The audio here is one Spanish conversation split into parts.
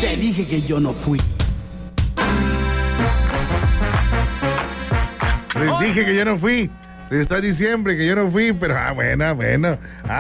Te dije que yo no fui. Les dije que yo no fui. Les estoy diciembre que yo no fui, pero bueno.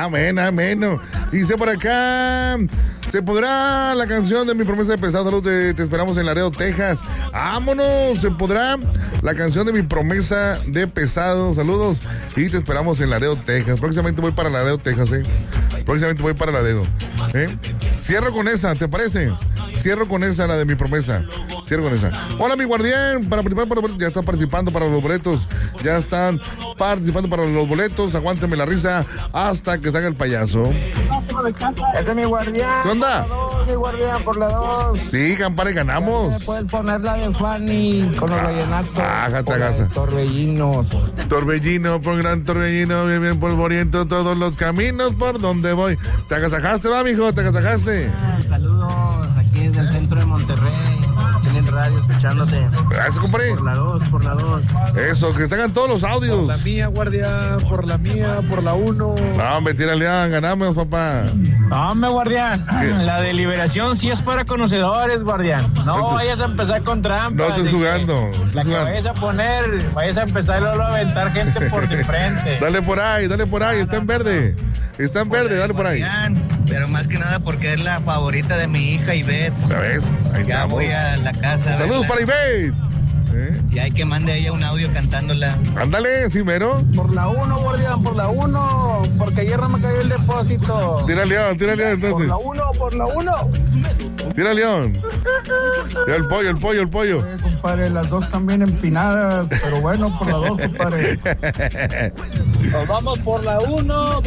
Dice por acá, ¿se podrá la canción de Mi Promesa de Pesado? Saludos, te esperamos en Laredo, Texas. ¡Vámonos! ¿Se podrá la canción de Mi Promesa de Pesado? Saludos y te esperamos en Laredo, Texas. Próximamente voy para Laredo, Texas, Próximamente voy para Laredo, Cierro con esa, ¿te parece? Cierro con esa, la de Mi Promesa. Cierro con esa. Hola, mi guardián. Para participar para los boletos, ya están participando para los boletos. Ya están participando para los boletos. Aguánteme la risa hasta que salga el payaso. Este es mi guardián. ¿Qué onda? Mi guardián por la 2. Sí, campana, y ganamos. Puedes poner la de Fanny con los vallenatos. Bájate a casa. Torbellinos. Torbellino, por gran torbellino, bien polvoriento, todos los caminos por donde voy. ¿Te agasajaste, va, mijo? ¿Te agasajaste? Saludos, aquí desde el centro de Monterrey. Tienen radio escuchándote. Gracias, compadre. Por la 2. Eso, que tengan todos los audios. Por la mía, guardián, por la mía, por la 1. No, hombre, tírale, ganamos, papá. No, hombre, guardián. ¿Qué? La deliberación sí es para conocedores, guardián. No vayas a empezar con trampas. No estoy jugando. La que vayas a empezar luego a aventar gente por de frente. Dale por ahí, está en verde. Está en verde, dale por ahí. Pero más que nada porque es la favorita de mi hija Ivette. ¿Sabes? Ahí ya estamos. voy a la casa. Saludos para Ivette. Y hay que mande ella un audio cantándola. Ándale, sí, mero. Por la 1, guardián, por la 1. Porque ayer no me cayó el depósito. Tira León entonces. Por la 1. Tira León. Tira el pollo. Compadre, las dos también empinadas. Pero bueno, por la 2, compadre. Nos vamos por la 1.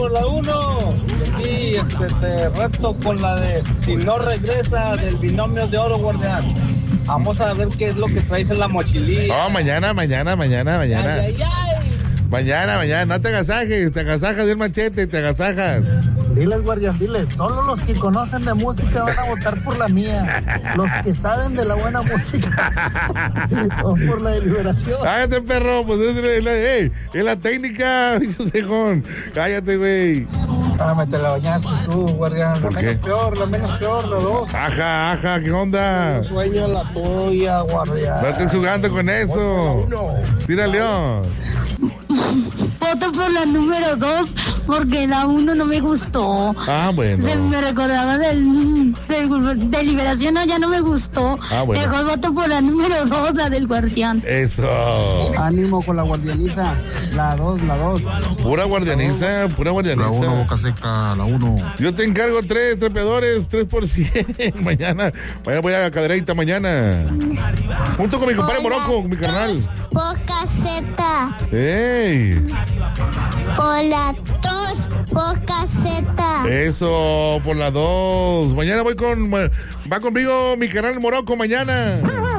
Y aquí te reto con la de Si no regresa del binomio de oro, guardián. Vamos a ver qué es lo que traes en la mochililla. No, mañana. Ay. Mañana, no te agasajes, te agasajas del machete, te agasajas. Diles, guardián, diles. Solo los que conocen de música van a votar por la mía. Los que saben de la buena música van por la deliberación. Cállate, perro, pues es la técnica, bicho cejón. Cállate, güey. Espérame, te la bañaste tú, guardián. ¿Por qué? La menos peor, la 2. Ajá, ¿qué onda? Sueño la tuya, guardián. No estés jugando con eso. Tira León. Voto por la número 2 porque la 1 no me gustó. Bueno. Se me recordaba del Liberación, ya no me gustó. Bueno. Mejor voto por la número 2, la del guardián. Eso. Ánimo con la guardianiza. La 2. Pura guardianiza. La 1, boca seca, la 1. Yo te encargo 3 trepeadores, 3%. Mañana voy a Cadereyta mañana. Junto con mi compadre Morocco, con mi carnal. Boca Z. ¡Ey! Por la 2, Boca Z. Eso, por la 2. Mañana va conmigo mi canal Morocco mañana.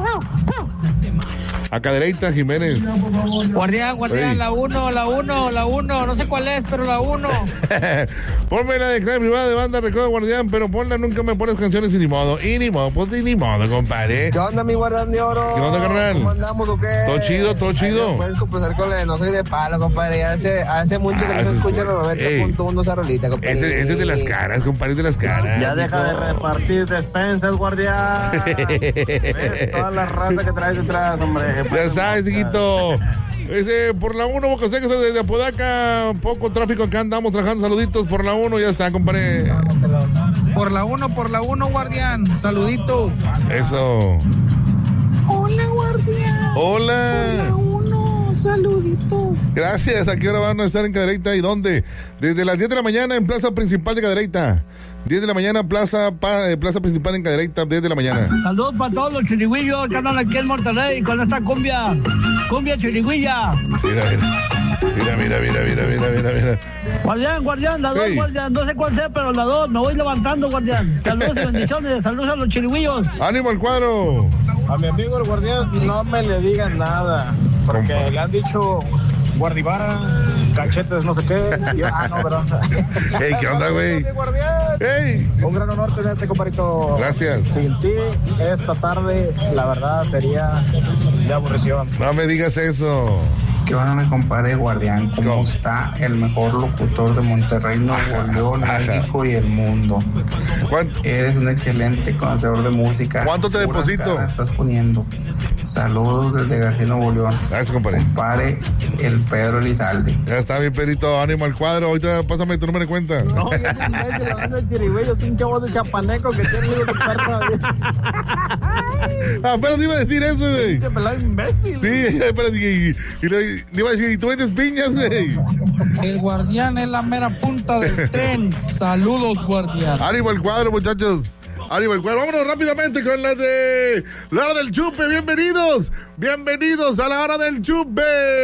A Cadereyta, Jiménez. Guardián, Ey. la 1. No sé cuál es, pero la 1. Ponme la de clave privada de banda Recodo Guardián, pero ponla, nunca me pones canciones y ni modo, compadre. ¿Qué onda, mi guardián de oro? ¿Qué onda, carnal? ¿Cómo andamos o qué? Todo chido. Puedes compensar con la de No Soy de Palo, compadre. Hace mucho que no se escucha los 90.1 esa rolita, compadre. Ese es de las caras, compadre, de las caras. Ya deja de repartir despensas, guardián. ¿Ves? Toda la raza que traes detrás, hombre. Ya sabes, hijito. Por la 1, Boca Seca, desde Apodaca. Poco tráfico acá, andamos trabajando. Saluditos por la 1, ya está, compadre. Por la 1, guardián. Saluditos. Eso. Hola, guardián. Hola. Por la 1, saluditos. Gracias. ¿A qué hora van a estar en Cadereyta y dónde? Desde las 10 de la mañana en Plaza Principal de Cadereyta. 10 de la mañana, plaza principal en Cadereyta, 10 de la mañana. Saludos para todos los chirigüillos que andan aquí en Monterrey con esta cumbia chirigüilla. Mira. Guardián, la 2, Hey. guardián, no sé cuál sea, pero la 2, me voy levantando, guardián. Saludos y bendiciones, saludos a los chirigüillos. ¡Ánimo al cuadro! A mi amigo el guardián no me le digan nada, porque Compa. le han dicho guardivara, cachetes, no sé qué. No, perdón. ¡Ey, qué onda, güey! Mi guardián. ¡Ey! Un gran honor tenerte, compadrito. Gracias. Sin ti, esta tarde, la verdad, sería de aburrición. No me digas eso. ¿Qué onda, mi compadre Guardián? ¿Cómo está el mejor locutor de Monterrey, Nuevo León, México y el mundo? Eres un excelente conocedor de música. ¿Cuánto te Puras deposito? caras estás poniendo. Saludos desde García, Nuevo León. Gracias, compadre. Compare el Pedro Elizalde. Ya está bien, Pedrito. Ánimo al cuadro. Ahorita pásame tu número de cuenta. No, yo soy de la banda de Chirigüeyo, un chavo de chapaneco que tiene un perro. Pero te iba a decir eso, güey. Qué pelado imbécil. Sí, pero y le iba a decir, ¿y tú vendes piñas, güey? El Guardián es la mera punta del tren. Saludos, Guardián. Ánimo al cuadro, muchachos. Ánimo al cuadro. Vámonos rápidamente con la hora del chupe. Bienvenidos a la hora del chupe.